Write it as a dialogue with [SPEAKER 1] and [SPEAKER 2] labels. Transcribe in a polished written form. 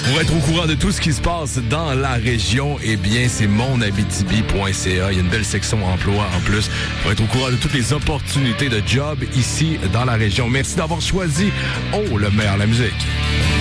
[SPEAKER 1] Pour être au courant de tout ce qui se passe dans la région, eh bien, c'est monabitibi.ca. Il y a une belle section emploi en plus pour être au courant de toutes les opportunités de job ici dans la région. Merci d'avoir choisi le meilleur, la musique.